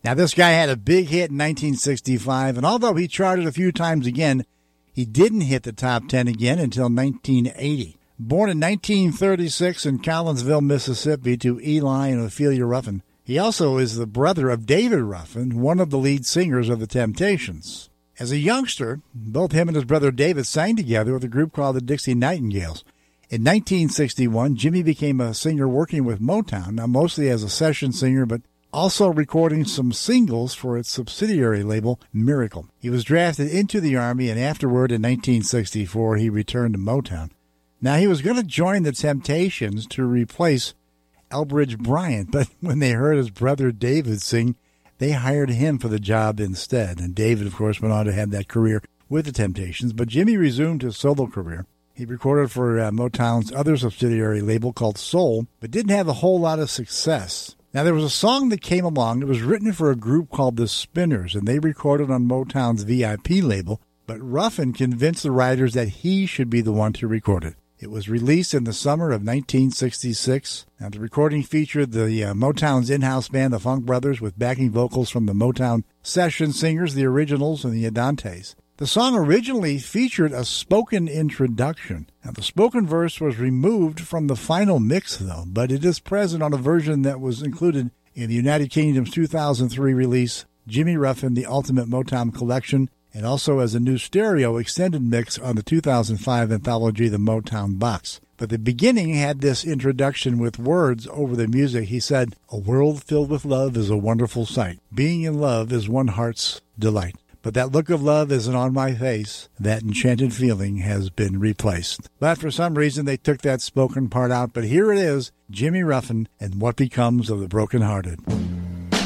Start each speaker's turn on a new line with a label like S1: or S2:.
S1: Now, this guy had a big hit in 1965, and although he charted a few times again, he didn't hit the top 10 again until 1980. Born in 1936 in Collinsville, Mississippi, to Eli and Ophelia Ruffin, he also is the brother of David Ruffin, one of the lead singers of the Temptations. As a youngster, both him and his brother David sang together with a group called the Dixie Nightingales. In 1961, Jimmy became a singer working with Motown, now mostly as a session singer, but also recording some singles for its subsidiary label, Miracle. He was drafted into the Army, and afterward, in 1964, he returned to Motown. Now, he was going to join the Temptations to replace Elbridge Bryant, but when they heard his brother David sing, they hired him for the job instead. And David, of course, went on to have that career with the Temptations, but Jimmy resumed his solo career. He recorded for Motown's other subsidiary label called Soul, but didn't have a whole lot of success. Now, there was a song that came along that was written for a group called the Spinners, and they recorded on Motown's VIP label, but Ruffin convinced the writers that he should be the one to record it. It was released in the summer of 1966. Now, the recording featured the Motown's in-house band, the Funk Brothers, with backing vocals from the Motown session singers, the Originals, and the Adantes. The song originally featured a spoken introduction. Now, the spoken verse was removed from the final mix, though, but it is present on a version that was included in the United Kingdom's 2003 release, Jimmy Ruffin, The Ultimate Motown Collection, and also as a new stereo extended mix on the 2005 anthology, The Motown Box. But the beginning had this introduction with words over the music. He said, "A world filled with love is a wonderful sight. Being in love is one heart's delight. But that look of love isn't on my face. That enchanted feeling has been replaced." But for some reason, they took that spoken part out. But here it is, Jimmy Ruffin and What Becomes of the Brokenhearted.